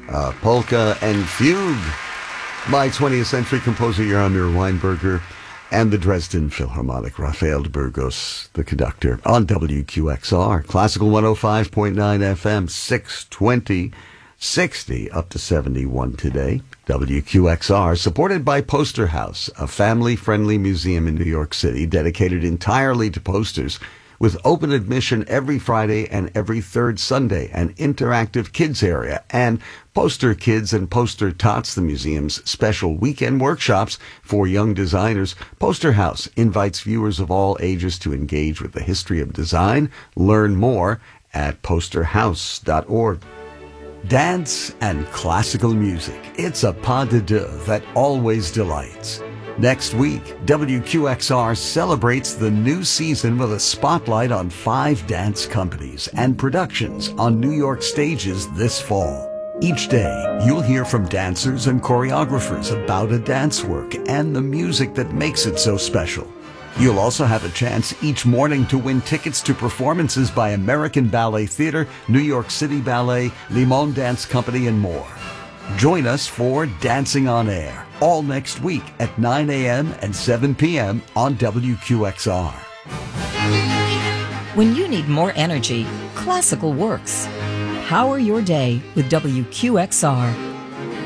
Polka and Fugue by 20th century composer Jaromir Weinberger and the Dresden Philharmonic, Rafael de Burgos, the conductor, on WQXR, Classical 105.9 FM, 620, 60, up to 71 today. WQXR, supported by Poster House, a family-friendly museum in New York City dedicated entirely to posters, with open admission every Friday and every third Sunday, an interactive kids area, and Poster Kids and Poster Tots, the museum's special weekend workshops for young designers. Poster House invites viewers of all ages to engage with the history of design. Learn more at posterhouse.org. Dance and classical music. It's a pas de deux that always delights. Next week, WQXR celebrates the new season with a spotlight on 5 dance companies and productions on New York stages this fall. Each day, you'll hear from dancers and choreographers about a dance work and the music that makes it so special. You'll also have a chance each morning to win tickets to performances by American Ballet Theatre, New York City Ballet, Limon Dance Company, and more. Join us for Dancing on Air, all next week at 9 a.m. and 7 p.m. on WQXR. When you need more energy, classical works. Power your day with WQXR.